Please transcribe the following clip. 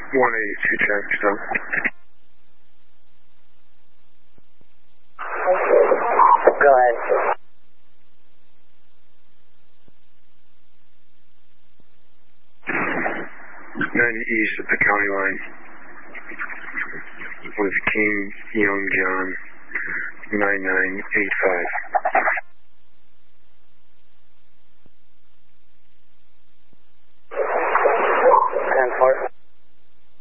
182 traffic stop. Go ahead. 90 east of the county line with King Young John 9985.